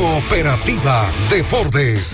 Cooperativa Deportes.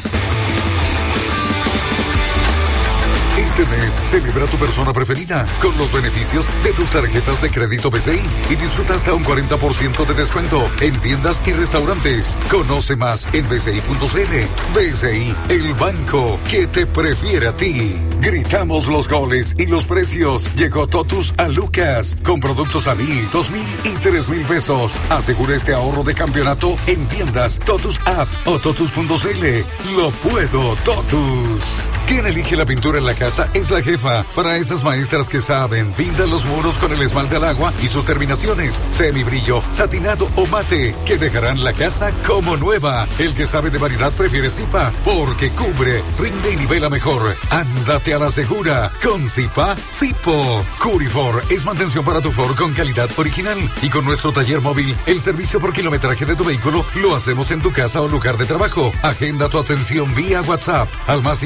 Este mes celebra tu persona preferida con los beneficios de tus tarjetas de crédito BCI y disfruta hasta un 40% de descuento en tiendas y restaurantes. Conoce más en bci.cl. BCI, el banco que te prefiere a ti. Gritamos los goles y los precios. Llegó Totus a Lucas con productos a 1,000, 2,000 y 3,000 pesos. Asegura este ahorro de campeonato en tiendas Totus App o Totus.cl. Lo puedo, Totus. Quien elige la pintura en la casa es la jefa. Para esas maestras que saben, pintan los muros con el esmalte al agua y sus terminaciones, semibrillo, satinado o mate, que dejarán la casa como nueva. El que sabe de variedad prefiere Zipa, porque cubre, rinde y nivela mejor. Ándate a la segura con Zipa, Zipo. Curifor es mantención para tu Ford con calidad original. Y con nuestro taller móvil, el servicio por kilometraje de tu vehículo lo hacemos en tu casa o lugar de trabajo. Agenda tu atención vía WhatsApp al más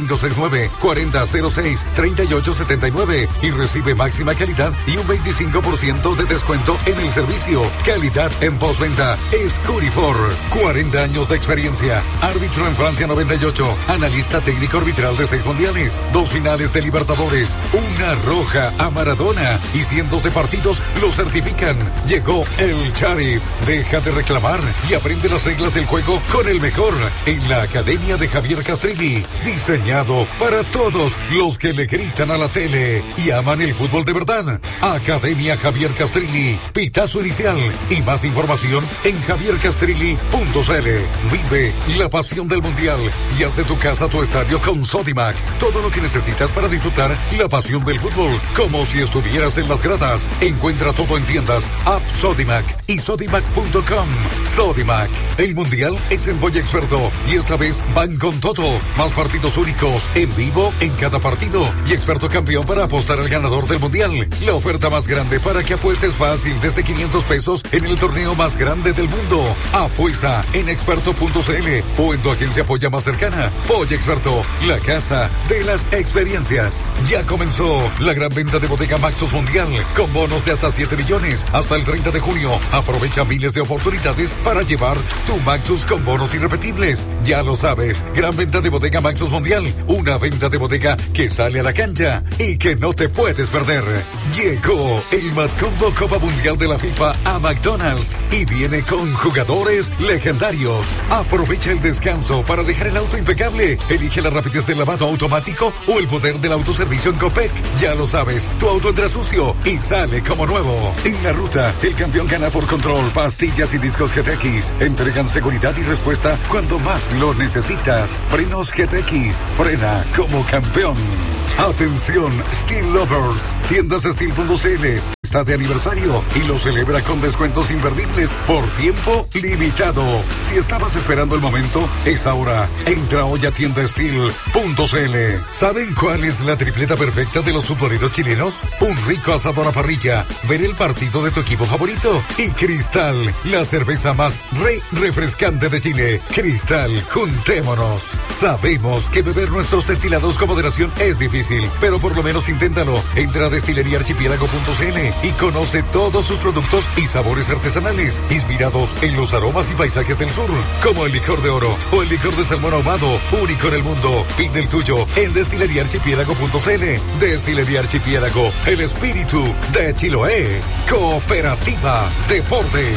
569-4006-3879 y recibe máxima calidad y un 25% de descuento en el servicio. Calidad en postventa es Curifor. 40 años de experiencia. Árbitro en Francia 98. Analista técnico arbitral de 6 mundiales, 2 finales de Libertadores, una roja a Maradona y cientos de partidos lo certifican. Llegó el Sheriff. Deja de reclamar y aprende las reglas del juego con el mejor en la Academia de Javier Castrilli. Diseñado para todos los que le gritan a la tele y aman el fútbol de verdad. Academia Javier Castrilli. Pitazo inicial y más información en javiercastrilli.cl. Vive la pasión del mundial y haz de tu casa tu estadio con Sodimac. Todo lo que necesitas para disfrutar la pasión del fútbol, como si estuvieras en las gradas. Encuentra todo en tiendas, app Sodimac y sodimac.com. Sodimac. El mundial es en Boya Experto y esta vez van con todo. Más partidos únicos en vivo en cada partido y Experto campeón para apostar al ganador del mundial. La oferta más grande para que apuestes fácil desde 500 pesos en el torneo más grande del mundo. Apuesta en experto.cl o en tu agencia Polla más cercana. Polla Experto, la casa de las experiencias. Ya comenzó la gran venta de Bodega Maxus Mundial con bonos de hasta 7 millones hasta el 30 de junio. Aprovecha miles de oportunidades para llevar tu Maxus con bonos irrepetibles. Ya lo sabes, gran venta de Bodega Maxus Mundial. Una venta de bodega que sale a la cancha y que no te puedes perder. Llegó el Matcombo Copa Mundial de la FIFA a McDonald's y viene con jugadores legendarios. Aprovecha el descanso para dejar el auto impecable. Elige la rapidez del lavado automático o el poder del autoservicio en Copec. Ya lo sabes, tu auto entra sucio y sale como nuevo. En la ruta, el campeón gana por control. Pastillas y discos GTX entregan seguridad y respuesta cuando más lo necesitas. Frenos GTX. Frena como campeón. Atención, Steel Lovers. Tiendas Steel.cl está de aniversario y lo celebra con descuentos imperdibles por tiempo limitado. Si estabas esperando el momento, es ahora. Entra hoy a tiendasteel.cl. ¿Saben cuál es la tripleta perfecta de los futboleros chilenos? Un rico asado a la parrilla, ver el partido de tu equipo favorito y Cristal, la cerveza más refrescante de Chile. Cristal, juntémonos. Sabemos que beber nuestros destilados con moderación es difícil, pero por lo menos inténtalo. Entra a destileriaarchipiélago.cl y conoce todos sus productos y sabores artesanales, inspirados en los aromas y paisajes del sur, como el licor de oro o el licor de salmón ahumado, único en el mundo. Pide el tuyo en destileriaarchipiélago.cl. Destilería Archipiélago, el espíritu de Chiloé. Cooperativa Deportes.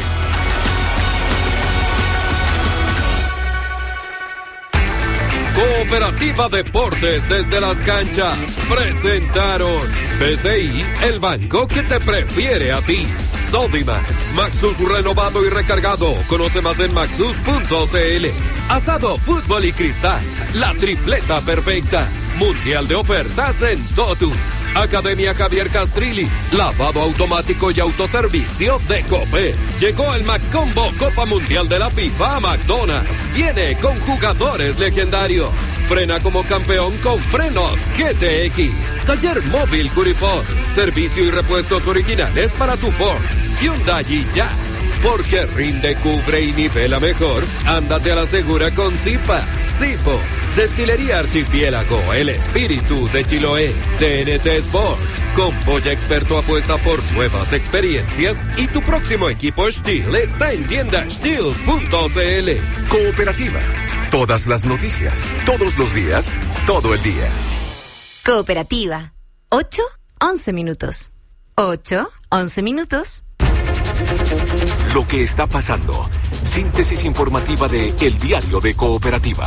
Cooperativa Deportes desde las canchas presentaron BCI, el banco que te prefiere a ti. Sodimac, Maxus renovado y recargado. Conoce más en maxus.cl. Asado, fútbol y cristal, la tripleta perfecta. Mundial de ofertas en Totus. Academia Javier Castrilli, lavado automático y autoservicio de Copec. Llegó el Matcombo Copa Mundial de la FIFA a McDonald's. Viene con jugadores legendarios. Frena como campeón con frenos GTX. Taller móvil Curifor. Servicio y repuestos originales para tu Ford, Hyundai y ya. Porque rinde, cubre y nivela mejor. Ándate a la segura con Zipa, Zipo. Destilería Archipiélago, el espíritu de Chiloé. TNT Sports, con Polla Experto apuesta por nuevas experiencias y tu próximo equipo Steel está en tienda steel.cl. Cooperativa. Todas las noticias, todos los días, todo el día. Cooperativa. 8-11 minutos. 8-11 minutos. Lo que está pasando. Síntesis informativa de El Diario de Cooperativa.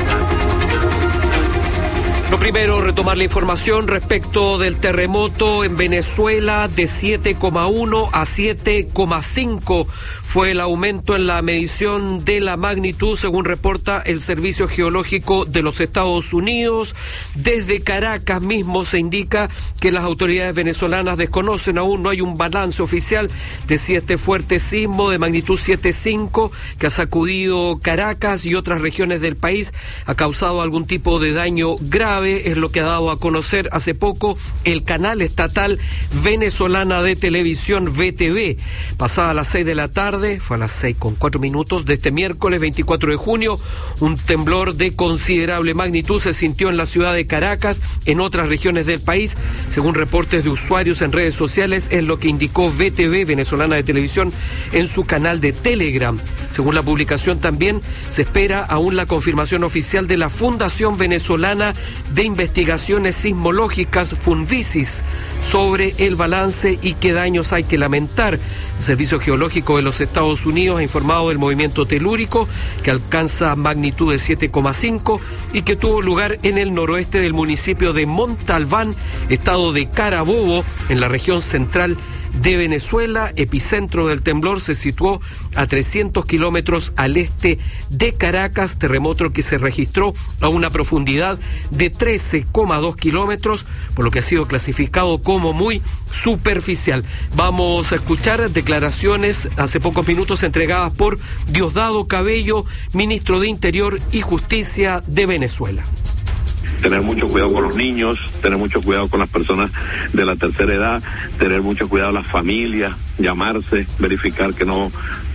Lo primero, retomar la información respecto del terremoto en Venezuela de 7,1 a 7,5. Fue el aumento en la medición de la magnitud, según reporta el Servicio Geológico de los Estados Unidos. Desde Caracas mismo se indica que las autoridades venezolanas desconocen aún, no hay un balance oficial de si este fuerte sismo de magnitud 7,5 que ha sacudido Caracas y otras regiones del país ha causado algún tipo de daño grave. Es lo que ha dado a conocer hace poco el canal estatal venezolana de televisión VTV. Pasada las 6 de la tarde, fue a las 6:04 de este miércoles 24 de junio, un temblor de considerable magnitud se sintió en la ciudad de Caracas, en otras regiones del país, según reportes de usuarios en redes sociales, es lo que indicó VTV, venezolana de televisión, en su canal de Telegram. Según la publicación también, se espera aún la confirmación oficial de la Fundación Venezolana de Investigaciones Sismológicas, Funvisis, sobre el balance y qué daños hay que lamentar. El Servicio Geológico de los Estados Unidos ha informado del movimiento telúrico que alcanza magnitud de 7,5 y que tuvo lugar en el noroeste del municipio de Montalbán, estado de Carabobo, en la región central de Venezuela. Epicentro del temblor se situó a 300 kilómetros al este de Caracas, terremoto que se registró a una profundidad de 13,2 kilómetros, por lo que ha sido clasificado como muy superficial. Vamos a escuchar declaraciones hace pocos minutos entregadas por Diosdado Cabello, ministro de Interior y Justicia de Venezuela. Tener mucho cuidado con los niños, tener mucho cuidado con las personas de la tercera edad, tener mucho cuidado las familias, llamarse, verificar que no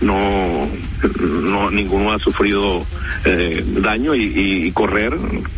ninguno ha sufrido daño y correr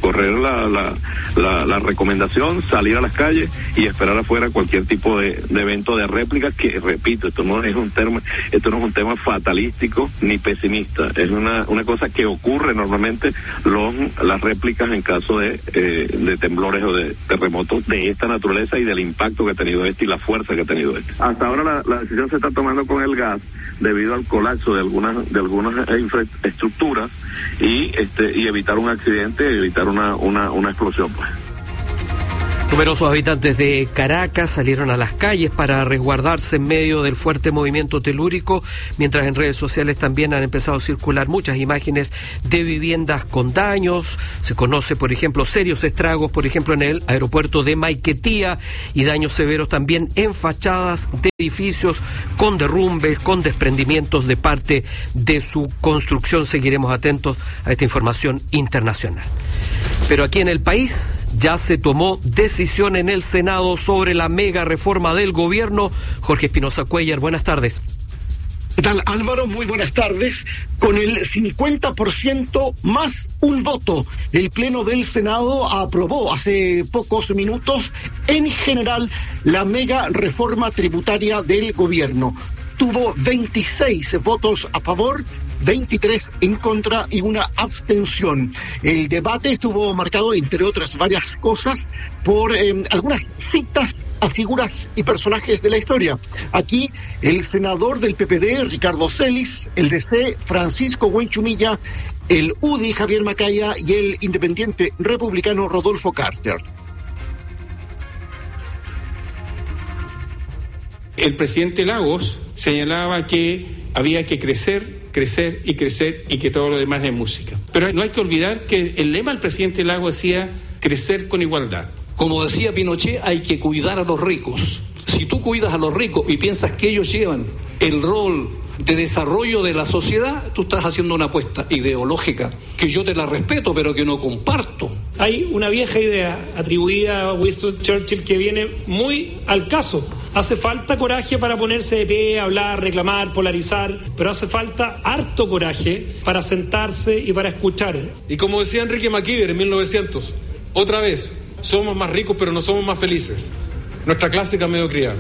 la recomendación, salir a las calles y esperar afuera cualquier tipo de evento de réplica, que repito, esto no es un tema fatalístico ni pesimista, es una cosa que ocurre normalmente, las réplicas en caso de temblores o de terremotos de esta naturaleza y del impacto que ha tenido y la fuerza que ha tenido Hasta ahora la decisión se está tomando con el gas debido al colapso de algunas infraestructuras y evitar un accidente, evitar una explosión, pues. Numerosos habitantes de Caracas salieron a las calles para resguardarse en medio del fuerte movimiento telúrico, mientras en redes sociales también han empezado a circular muchas imágenes de viviendas con daños. Se conoce, por ejemplo, serios estragos, por ejemplo, en el aeropuerto de Maiquetía, y daños severos también en fachadas de edificios con derrumbes, con desprendimientos de parte de su construcción. Seguiremos atentos a esta información internacional. Pero aquí en el país ya se tomó decisión en el Senado sobre la mega reforma del gobierno. Jorge Espinosa Cuellar, buenas tardes. ¿Qué tal, Álvaro? Muy buenas tardes. Con el 50% más un voto, el Pleno del Senado aprobó hace pocos minutos en general la mega reforma tributaria del gobierno. Tuvo 26 votos a favor, 23 en contra y una abstención. El debate estuvo marcado, entre otras varias cosas, por algunas citas a figuras y personajes de la historia. Aquí, el senador del PPD, Ricardo Celis, el DC, Francisco Buenchumilla, el UDI, Javier Macaya, y el independiente republicano Rodolfo Carter. El presidente Lagos señalaba que había que crecer y que todo lo demás es música. Pero no hay que olvidar que el lema del presidente Lagos decía crecer con igualdad. Como decía Pinochet, hay que cuidar a los ricos. Si tú cuidas a los ricos y piensas que ellos llevan el rol de desarrollo de la sociedad, tú estás haciendo una apuesta ideológica que yo te la respeto, pero que no comparto. Hay una vieja idea atribuida a Winston Churchill que viene muy al caso. Hace falta coraje para ponerse de pie, hablar, reclamar, polarizar, pero hace falta harto coraje para sentarse y para escuchar. Y como decía Enrique McKeever en 1900, otra vez, somos más ricos pero no somos más felices. Nuestra clásica mediocridad.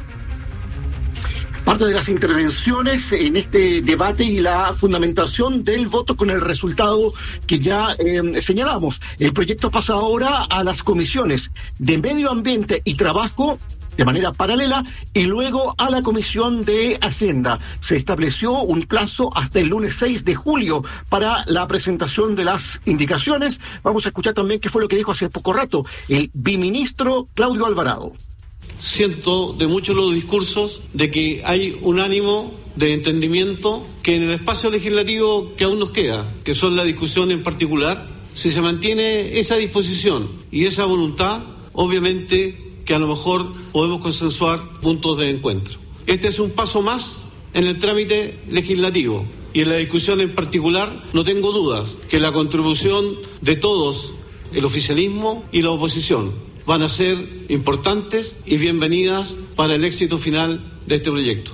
Parte de las intervenciones en este debate y la fundamentación del voto con el resultado que ya señalamos. El proyecto pasa ahora a las comisiones de Medio Ambiente y Trabajo de manera paralela y luego a la Comisión de Hacienda. Se estableció un plazo hasta el lunes 6 de julio para la presentación de las indicaciones. Vamos a escuchar también qué fue lo que dijo hace poco rato el biministro Claudio Alvarado. Siento de muchos los discursos de que hay un ánimo de entendimiento que en el espacio legislativo que aún nos queda, que son la discusión en particular, si se mantiene esa disposición y esa voluntad, obviamente que a lo mejor podemos consensuar puntos de encuentro. Este es un paso más en el trámite legislativo y en la discusión en particular no tengo dudas que la contribución de todos, el oficialismo y la oposición, van a ser importantes y bienvenidas para el éxito final de este proyecto.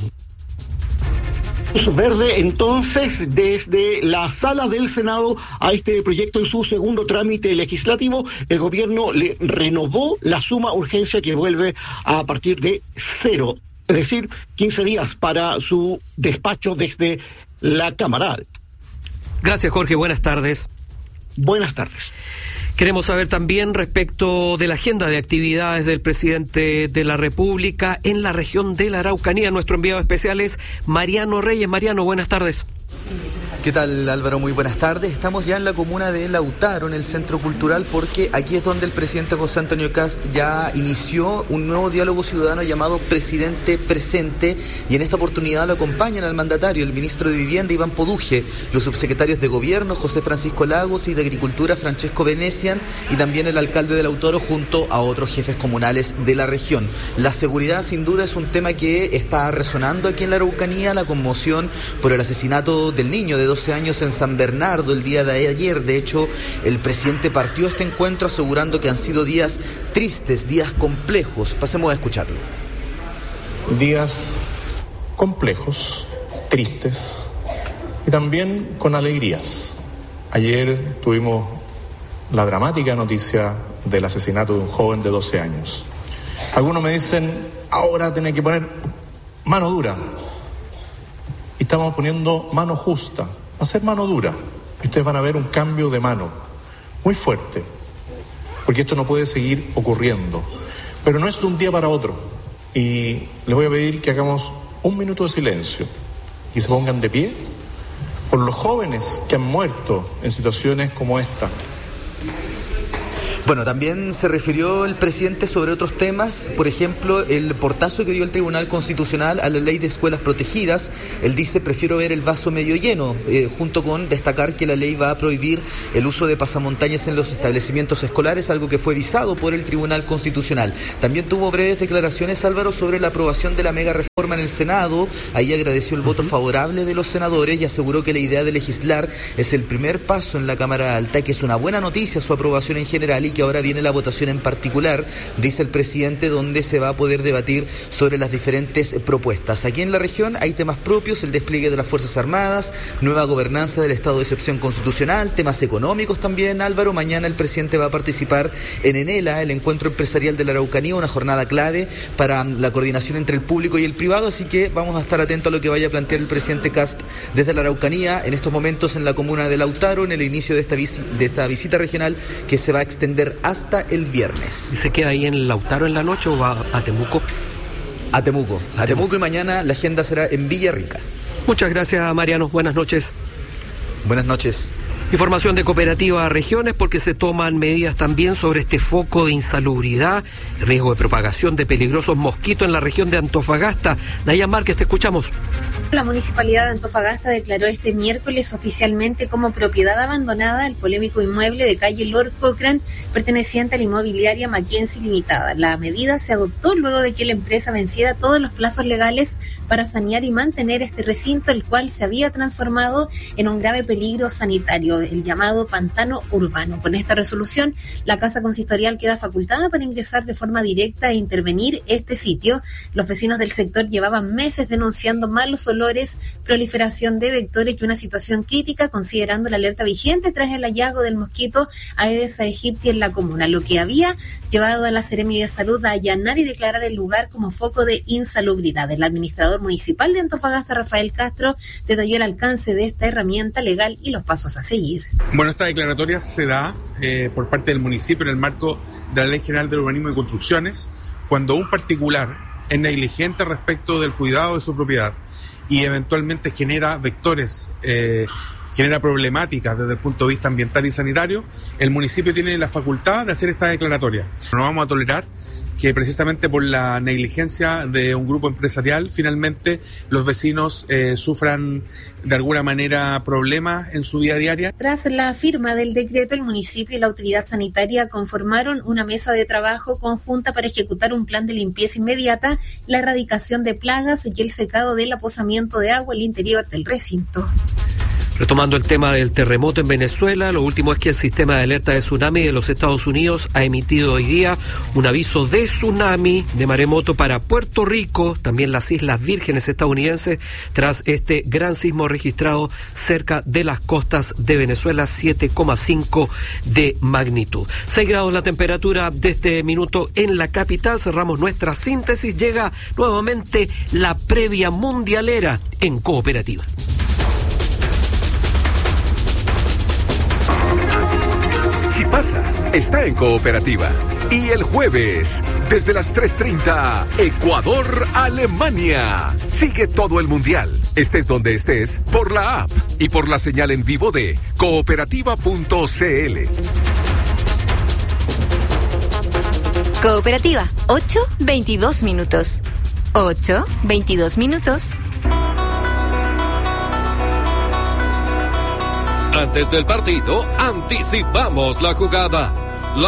Luz verde entonces desde la sala del Senado a este proyecto en su segundo trámite legislativo. El gobierno le renovó la suma urgencia que vuelve a partir de 0, es decir, 15 días para su despacho desde la Cámara. Gracias, Jorge. Buenas tardes. Buenas tardes. Queremos saber también respecto de la agenda de actividades del presidente de la República en la región de la Araucanía. Nuestro enviado especial es Mariano Reyes. Mariano, buenas tardes. ¿Qué tal, Álvaro? Muy buenas tardes. Estamos ya en la comuna de Lautaro, en el Centro Cultural, porque aquí es donde el presidente José Antonio Kast ya inició un nuevo diálogo ciudadano llamado Presidente Presente, y en esta oportunidad lo acompañan al mandatario, el ministro de Vivienda, Iván Poduje, los subsecretarios de Gobierno, José Francisco Lagos, y de Agricultura, Francesco Venecian, y también el alcalde de Lautaro, junto a otros jefes comunales de la región. La seguridad, sin duda, es un tema que está resonando aquí en la Araucanía. La conmoción por el asesinato del niño de 12 años en San Bernardo el día de ayer. De hecho, el presidente partió este encuentro asegurando que han sido días tristes, días complejos. Pasemos a escucharlo. Días complejos, tristes y también con alegrías. Ayer tuvimos la dramática noticia del asesinato de un joven de 12 años. Algunos me dicen, ahora tiene que poner mano dura. Y estamos poniendo mano justa. Va a ser mano dura. Y ustedes van a ver un cambio de mano muy fuerte. Porque esto no puede seguir ocurriendo. Pero no es de un día para otro. Y les voy a pedir que hagamos un minuto de silencio y se pongan de pie por los jóvenes que han muerto en situaciones como esta. Bueno, también se refirió el presidente sobre otros temas, por ejemplo, el portazo que dio el Tribunal Constitucional a la ley de escuelas protegidas. Él dice, prefiero ver el vaso medio lleno, junto con destacar que la ley va a prohibir el uso de pasamontañas en los establecimientos escolares, algo que fue visado por el Tribunal Constitucional. También tuvo breves declaraciones, Álvaro, sobre la aprobación de la mega reforma en el Senado. Ahí agradeció el voto favorable de los senadores y aseguró que la idea de legislar es el primer paso en la Cámara Alta, que es una buena noticia su aprobación en general y que ahora viene la votación en particular, dice el presidente, donde se va a poder debatir sobre las diferentes propuestas. Aquí en la región hay temas propios, el despliegue de las Fuerzas Armadas, nueva gobernanza del estado de excepción constitucional, temas económicos también, Álvaro. Mañana el presidente va a participar en ENELA, el encuentro empresarial de la Araucanía, una jornada clave para la coordinación entre el público y el privado, así que vamos a estar atentos a lo que vaya a plantear el presidente Kast desde la Araucanía, en estos momentos en la comuna de Lautaro, en el inicio de esta visita regional que se va a extender hasta el viernes. ¿Y se queda ahí en Lautaro en la noche o va a Temuco? A Temuco, y mañana la agenda será en Villarrica. Muchas gracias, Mariano. Buenas noches. Buenas noches. Información de Cooperativa Regiones, porque se toman medidas también sobre este foco de insalubridad, riesgo de propagación de peligrosos mosquitos en la región de Antofagasta. Nayan Márquez, te escuchamos. La Municipalidad de Antofagasta declaró este miércoles oficialmente como propiedad abandonada el polémico inmueble de calle Lord Cochrane, perteneciente a la inmobiliaria Mackenzie Limitada. La medida se adoptó luego de que la empresa venciera todos los plazos legales para sanear y mantener este recinto, el cual se había transformado en un grave peligro sanitario, el llamado pantano urbano. Con esta resolución, la Casa Consistorial queda facultada para ingresar de forma directa e intervenir este sitio. Los vecinos del sector llevaban meses denunciando malos olores, proliferación de vectores y una situación crítica, considerando la alerta vigente tras el hallazgo del mosquito Aedes aegypti en la comuna, lo que había llevado a la Seremi de Salud a allanar y declarar el lugar como foco de insalubridad. El administrador municipal de Antofagasta, Rafael Castro, detalló el alcance de esta herramienta legal y los pasos a seguir. Bueno, esta declaratoria se da por parte del municipio en el marco de la Ley General del Urbanismo y Construcciones, cuando un particular es negligente respecto del cuidado de su propiedad y eventualmente genera vectores, genera problemáticas desde el punto de vista ambiental y sanitario, el municipio tiene la facultad de hacer esta declaratoria. No vamos a tolerar que precisamente por la negligencia de un grupo empresarial, finalmente los vecinos sufran de alguna manera problemas en su vida diaria. Tras la firma del decreto, el municipio y la autoridad sanitaria conformaron una mesa de trabajo conjunta para ejecutar un plan de limpieza inmediata, la erradicación de plagas y el secado del aposamiento de agua al interior del recinto. Retomando el tema del terremoto en Venezuela, lo último es que el sistema de alerta de tsunami de los Estados Unidos ha emitido hoy día un aviso de tsunami, de maremoto para Puerto Rico, también las Islas Vírgenes estadounidenses, tras este gran sismo registrado cerca de las costas de Venezuela, 7,5 de magnitud. 6 grados la temperatura de este minuto en la capital. Cerramos nuestra síntesis. Llega nuevamente la previa mundialera en Cooperativa. Si pasa, está en Cooperativa. Y el jueves, desde las 3:30, Ecuador-Alemania. Sigue todo el mundial, estés donde estés, por la app y por la señal en vivo de cooperativa.cl. Cooperativa, 8:22 minutos. 8:22 minutos. Antes del partido, anticipamos la jugada